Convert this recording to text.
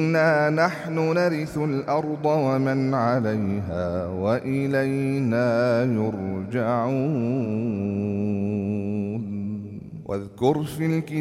إنا نحن نرث الأرض ومن عليها وإلينا يرجعون واذكر في الكتاب